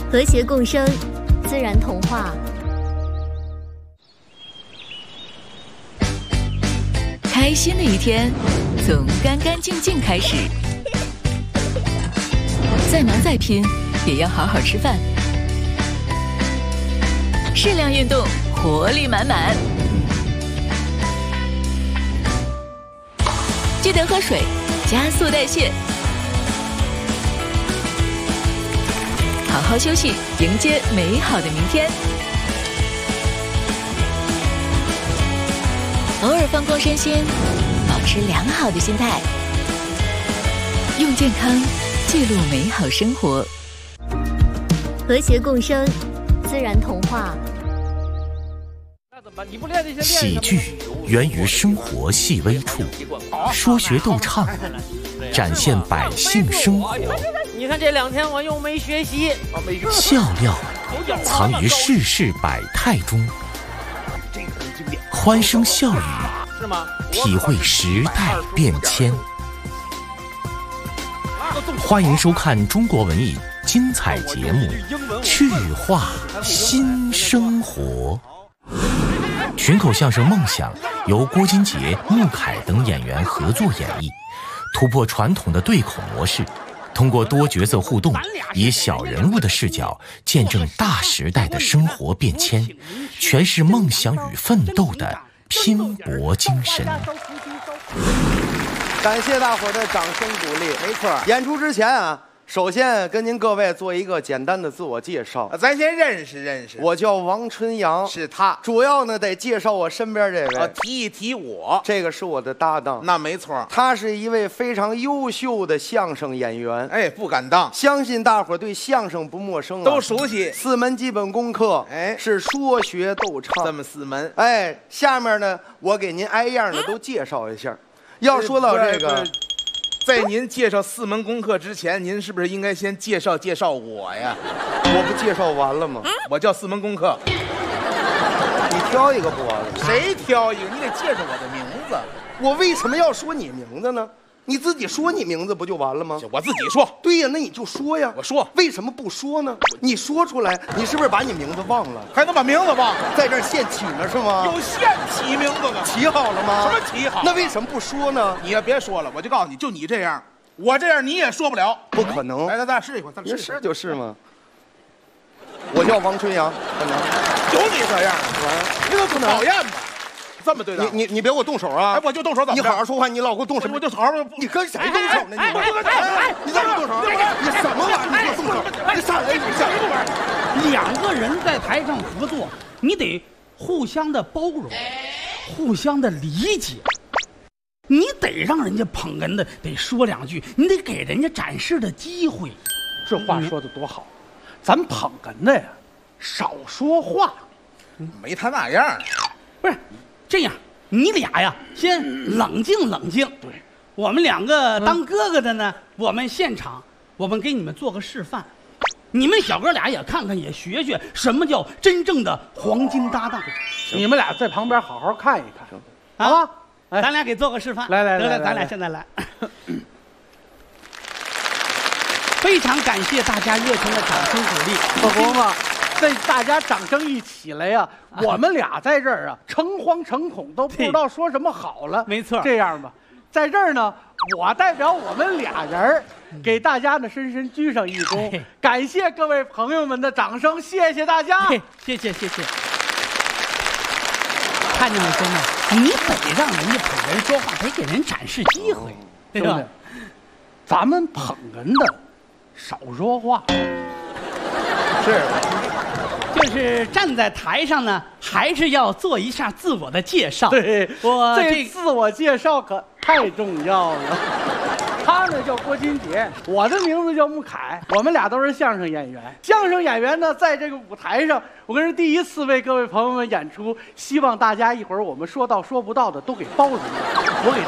和谐共生，自然童话。 开心的一天，从干干净净开始。再忙再拼，也要好好吃饭。适量运动，活力满满。记得喝水，加速代谢。好好休息，迎接美好的明天。偶尔放空身心，保持良好的心态，用健康记录美好生活。 和谐共生，自然童话。 喜剧源于生活细微处，说学逗唱，展现百姓生活。 你看这2天我又没学习， 笑料藏于世事百态中，欢声笑语体会时代变迁。欢迎收看中国文艺精彩节目《趣话新生活》。群口相声《梦想》由郭金杰、穆凯等演员合作演绎，突破传统的对口模式，通过多角色互动，以小人物的视角见证大时代的生活变迁，诠释梦想与奋斗的拼搏精神。 感谢大伙儿的掌声鼓励。没错，演出之前啊，首先跟您各位做一个简单的自我介绍。 咱先认识认识。 我叫王春阳， 是他。 主要呢得介绍我身边这位。 提一提我， 这个是我的搭档。 那没错， 他是一位非常优秀的相声演员。 哎，不敢当， 相信大伙儿对相声不陌生啊， 都熟悉。 4门基本功课， 哎， 是说学逗唱， 这么4门。 哎，下面呢，我给您挨样的都介绍一下。要说到这个。 在您介绍4门功课之前，您是不是应该先介绍介绍我呀？ 我不介绍完了吗？ 我叫4门功课， 你挑一个不完了？ 谁挑一个？你得介绍我的名字。 我为什么要说你名字呢？你自己说你名字不就完了吗？ 我自己说。 对呀，那你就说呀。 我说。 为什么不说呢？你说出来，你是不是把你名字忘了？ 还能把名字忘了？ 在这儿现起呢是吗？ 有现起名字的。 起好了吗？ 什么起好？ 那为什么不说呢？ 你也别说了，我就告诉你，就你这样，我这样你也说不了。 不可能。 来，咱俩试一回，咱试。是就是嘛。我叫王春阳，可能有你这样的，你都不讨厌吧？这么对待你别给我动手啊！ 哎，我就动手怎么着？ 你好好说话，你老给我动手， 我就好好。 你跟谁动手呢？你怎么动手？你什么玩意儿？你动手！你上来！你 2个人在台上合作，你得互相的包容，互相的理解。你得让人家捧哏的得说2句，你得给人家展示的机会。 这话说的多好，咱捧哏的呀，少说话。 没他那样。 不是。这样，你俩呀，先冷静冷静。对，我们2个当哥哥的呢，我们现场，我们给你们做个示范，你们小哥俩也看看，也学学什么叫真正的黄金搭档。 你们俩在旁边好好看一看， 好吧？咱俩给做个示范。 来， 得了，咱俩现在来。非常感谢大家热情的掌声鼓励， 可不嘛。这大家掌声一起来呀，我们俩在这儿啊，诚惶诚恐，都不知道说什么好了。 没错， 这样吧，在这儿呢，我代表我们2人给大家呢深深鞠上一躬，感谢各位朋友们的掌声，谢谢大家， 谢谢。看见没，兄弟，你得让人家捧人说话，得给人展示机会，对吧？ 咱们捧哏的少说话， 是。 就是站在台上呢，还是要做一下自我的介绍。 对， 这自我介绍可太重要了。他呢叫郭金杰，我的名字叫穆凯，我们俩都是相声演员。相声演员呢，在这个舞台上，我跟人第一次为各位朋友们演出，希望大家一会儿我们说到说不到的都给包容了。我给